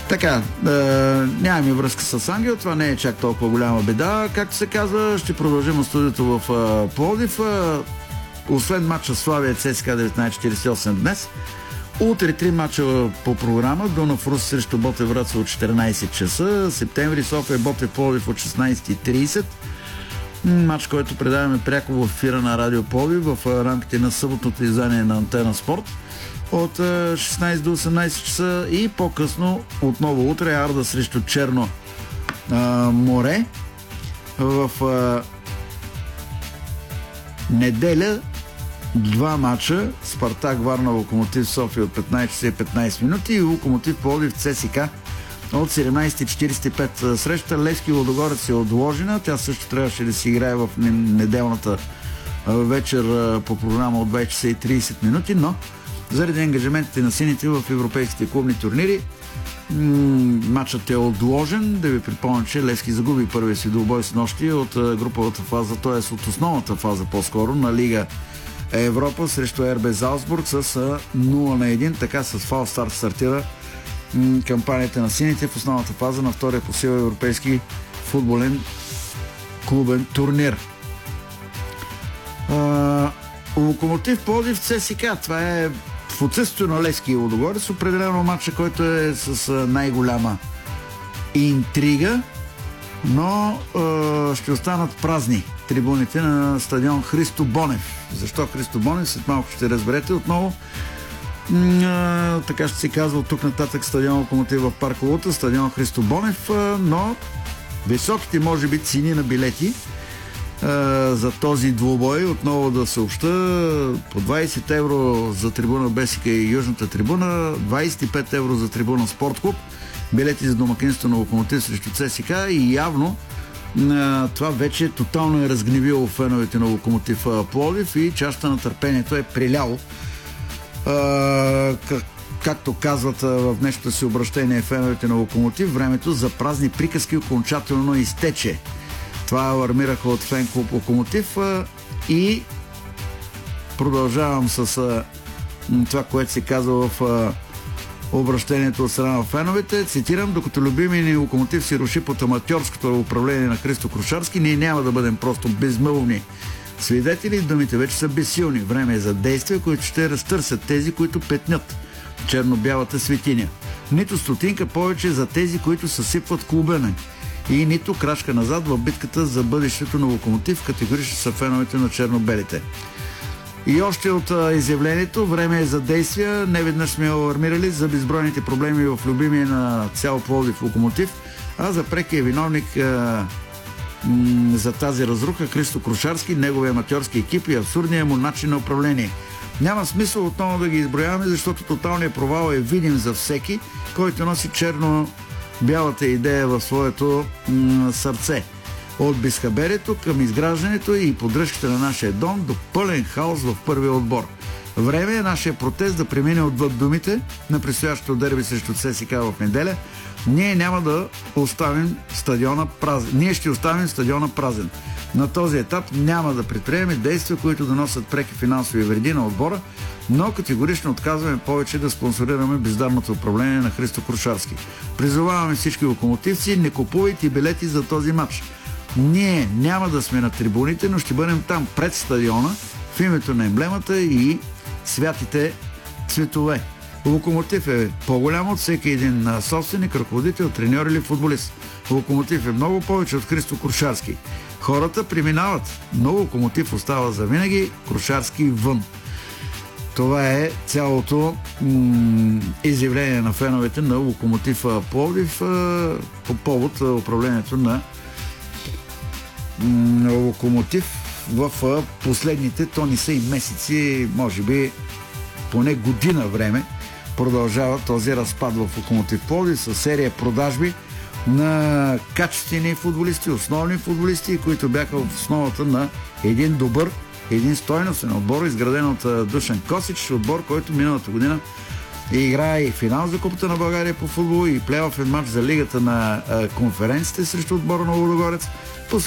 Така, нямаме връзка с Ангел, това не е чак толкова голяма беда. Както се казва, ще продължим студиото в Пловдив. Освен матча Славия ЦСКА 1948 днес, утре 3 матча по програма. Дунав Рус срещу Ботев Враца от 14 часа. Септември София Ботев Пловдив от 16:30. Матч, който предаваме пряко в ефира на Радио Пловдив в рамките на съботното издание на Антена Спорт от 16 до 18 часа и по-късно отново утре Арда срещу Черно море. В неделя 2 матча: Спартак Варна Локомотив София от 15 часа и 15 минути и Локомотив Пловдив ЦСКА от 17:45. Среща Левски Лудогорец е отложена. Тя също трябваше да си играе в неделната вечер по програма от 20 часа и 30 минути, но заради ангажиментите на сините в европейските клубни турнири матчът е отложен. Да ви припомня, че Левски загуби първия си двубой с нощи от груповата фаза, т.е. от основната фаза по-скоро на Лига Европа срещу РБ Залцбург с 0-1. Така с фалстарт стартира кампанията на сините в основната фаза на втория по сила европейски футболен клубен турнир. Локомотив Пловдив ЦСКА. Това е в отсъствието на Левски и Лудогорец определено матча, който е с най-голяма интрига, но ще останат празни трибуните на стадион Христо Бонев. Защо Христо Бонев? След малко ще разберете отново. Така ще се казва от тук нататък стадион Локомотив в парк Лута, стадион Христо Бонев, но високите може би цени на билети за този двубой отново да съобща: по 20 евро за трибуна Бесика и Южната трибуна, 25 евро за трибуна Спортклуб, билети за домакинство на Локомотив срещу ЦСКА и явно това вече тотално е разгневило феновете на Локомотив Пловдив и чашата на търпението е приляло. Както казват в днешното си обращение феновете на Локомотив, времето за празни приказки окончателно изтече. Това алармираха от фен клуб Локомотив и продължавам с това, което се казва в обращението от страна на феновете. Цитирам: докато любими ни Локомотив си руши под аматьорското управление на Христо Крушарски, ние няма да бъдем просто безмълвни свидетели. Думите вече са безсилни. Време е за действия, които ще разтърсят тези, които петнят черно-бялата светиня. Нито стотинка повече за тези, които съсипват клуба ни, и нито крачка назад в битката за бъдещето на Локомотив. Категорично са феновете на черно-белите. И още от изявлението: време е за действия. Неведнъж сме алармирали за безбройните проблеми в любимия на цял Пловдив Локомотив, а за прекия виновник за тази разруха Христо Крушарски, неговия аматьорски екип и абсурдния му начин на управление. Няма смисъл отново да ги изброяваме, защото тоталният провал е видим за всеки, който носи черно-бялата идея в своето сърце. От безхаберието към изграждането и поддръжката на нашия дом до пълен хаос в първия отбор. Време е нашия протест да премине отвъд думите на предстоящото дерби срещу ЦСКА в неделя. Ние няма да оставим стадиона празен. Ние ще оставим стадиона празен. На този етап няма да предприемем действия, които да носят преки финансови вреди на отбора, но категорично отказваме повече да спонсорираме бездарното управление на Христо Крушарски. Призоваваме всички локомотивци: не купувайте билети за този матч. Ние няма да сме на трибуните, но ще бъдем там пред стадиона в името на емблемата и святите цветове. Локомотив е по-голям от всеки един собственик, ръководител, треньор или футболист. Локомотив е много повече от Христо Крушарски. Хората преминават, но Локомотив остава завинаги. Крушарски вън. Това е цялото изявление на феновете на Локомотив Пловдив по повод управлението на Локомотив в последните, то не са и месеци, може би поне година време продължава този разпад в Локомотив Пловдив с серия продажби на качествени футболисти, основни футболисти, които бяха в основата на един добър, един стойностен отбор, изграден от Душан Косич, отбор, който миналата година играе и финал за Купата на България по футбол и плейофен матч за Лигата на конференците срещу отбора на Лудогорец.